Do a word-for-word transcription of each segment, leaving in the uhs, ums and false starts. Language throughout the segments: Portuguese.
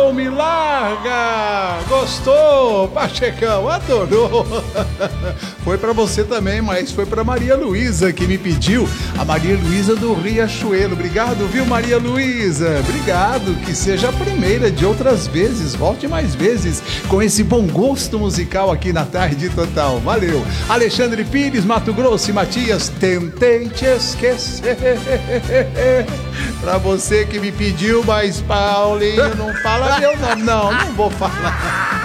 não me larga. Gostou, Pachecão? Adorou. Foi pra você também, mas foi pra Maria Luísa que me pediu. A Maria Luísa do Riachuelo. Obrigado, viu, Maria Luísa? Obrigado, que seja a primeira de outras vezes. Volte mais vezes com esse bom gosto musical aqui na Tarde Total. Valeu. Alexandre Pires, Mato Grosso e Matias, tentei te esquecer. Pra você que me pediu, mas Paulinho, não fala meu nome. Não, não vou falar.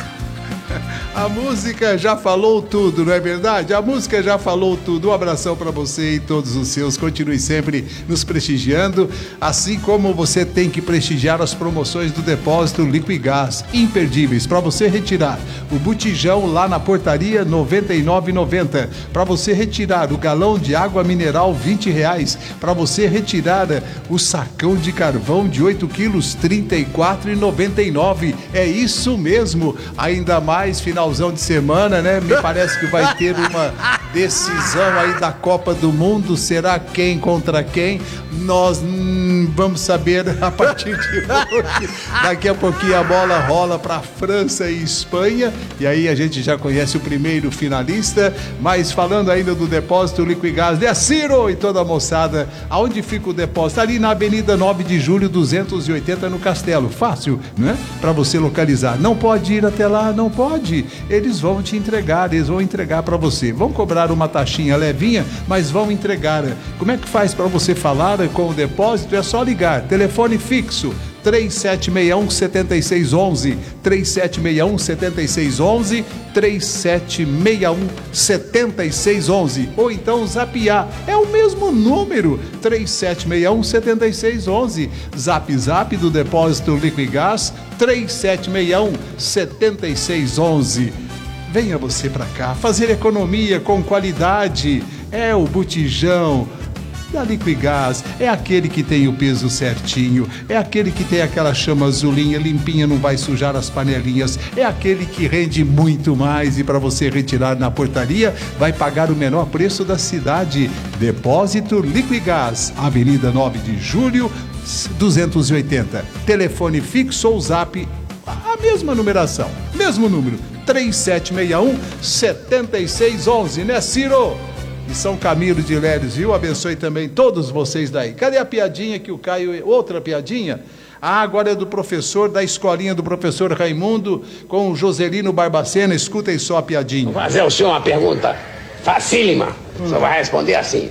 A música já falou tudo, não é verdade? A música já falou tudo. Um abração para você e todos os seus. Continue sempre nos prestigiando, assim como você tem que prestigiar as promoções do depósito Liquigás, imperdíveis, para você retirar o botijão lá na portaria noventa e nove reais e noventa centavos, para você retirar o galão de água mineral vinte reais, para você retirar o sacão de carvão de oito quilos trinta e quatro reais e noventa e nove centavos. É isso mesmo, ainda mais final finalzão de semana, né? Me parece que vai ter uma decisão aí da Copa do Mundo. Será quem contra quem? Nós hum, vamos saber a partir de hoje. Daqui a pouquinho a bola rola para França e Espanha. E aí a gente já conhece o primeiro finalista. Mas falando ainda do depósito Liquigás de Ciro e toda a moçada, aonde fica o depósito? Ali na Avenida nove de Julho, duzentos e oitenta, no Castelo. Fácil, né? Para você localizar. Não pode ir até lá? Não pode. Eles vão te entregar, eles vão entregar para você. Vão cobrar uma taxinha levinha, mas vão entregar. Como é que faz para você falar com o depósito? É só ligar. Telefone fixo três sete seis um, sete seis um um, três sete seis um, sete seis um um, três sete seis um, sete seis um um, ou então zapiar, é o mesmo número, três sete seis um, sete seis um um, zap zap do depósito Liquigás, três sete seis um, sete seis um um. Venha você para cá, fazer economia com qualidade, é o botijão da Liquigás, é aquele que tem o peso certinho, é aquele que tem aquela chama azulinha, limpinha, não vai sujar as panelinhas, é aquele que rende muito mais e para você retirar na portaria, vai pagar o menor preço da cidade. Depósito Liquigás, Avenida nove de Julho, duzentos e oitenta. Telefone fixo ou zap, a mesma numeração, mesmo número, três sete seis um, sete seis um um, né, Ciro? E São Camilo de Léris, viu? Abençoe também todos vocês daí. Cadê a piadinha que o Caio... Outra piadinha? Ah, agora é do professor, da escolinha do professor Raimundo, com o Joselino Barbacena. Escutem só a piadinha. Vou fazer ao senhor uma pergunta facílima. Hum. O senhor vai responder assim.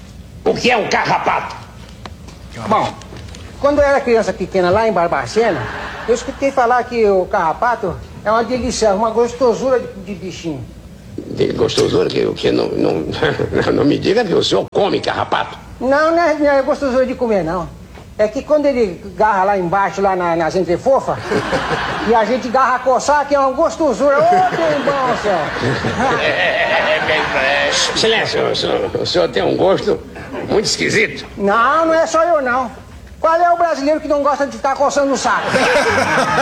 O que é um carrapato? Bom, quando eu era criança pequena lá em Barbacena, eu escutei falar que o carrapato é uma delícia, uma gostosura de, de bichinho. De gostosura? Que, que não, não, não me diga que o senhor come carrapato. Não, não é, não é gostosura de comer, não. É que quando ele garra lá embaixo, lá na, nas entrefofas, e a gente garra a coçar, que é uma gostosura. Ô, bem bom, senhor. É, silêncio, o senhor, o senhor tem um gosto muito esquisito. Não, não é só eu, não. Qual é o brasileiro que não gosta de ficar coçando o saco?